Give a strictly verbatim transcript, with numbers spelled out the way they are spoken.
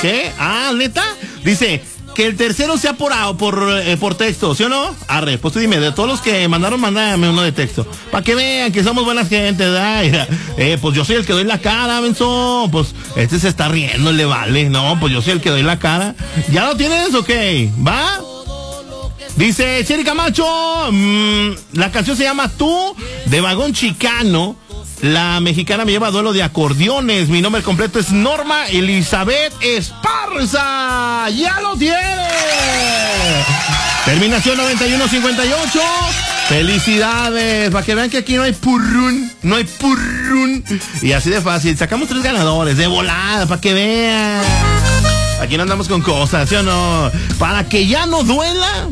¿Qué? Ah, ¿neta? Dice... Que el tercero sea por por, eh, por texto, ¿sí o no? Arre, pues tú dime, de todos los que mandaron, mándame uno de texto. Para que vean que somos buenas gente, ¿verdad? Eh, pues yo soy el que doy la cara, menso. Pues este se está riendo, le vale. No, pues yo soy el que doy la cara. ¿Ya lo tienes? Ok, ¿va? Dice Cheri Camacho, mmm, la canción se llama Tú, de Vagón Chicano. La mexicana me lleva a duelo de acordeones. Mi nombre completo es Norma Elizabeth Esparza. ¡Ya lo tiene! Terminación noventa y uno cincuenta y ocho. Felicidades. Para que vean que aquí no hay purrún. No hay purrún. Y así de fácil. Sacamos tres ganadores de volada. Para que vean. Aquí no andamos con cosas, ¿sí o no? Para que ya no duela.